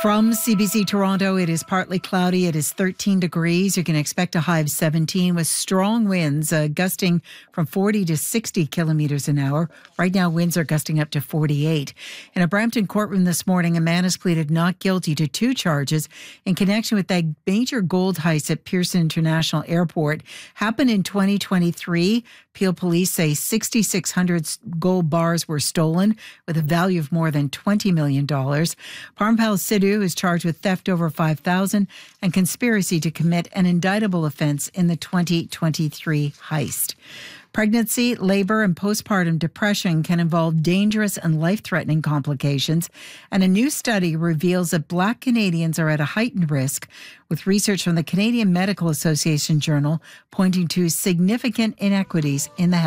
From CBC Toronto, it is partly cloudy. It is 13 degrees. You can expect a high of 17 with strong winds gusting from 40 to 60 kilometers an hour. Right now, winds are gusting up to 48. In a Brampton courtroom this morning, a man has pleaded not guilty to 2 charges in connection with that major gold heist at Pearson International Airport. Happened in 2023. Peel police say 6,600 gold bars were stolen with a value of more than $20 million. Parmpal Sidhu is charged with theft over $5,000 and conspiracy to commit an indictable offense in the 2023 heist. Pregnancy, labor, and postpartum depression can involve dangerous and life-threatening complications, and a new study reveals that Black Canadians are at a heightened risk, with research from the Canadian Medical Association Journal pointing to significant inequities in the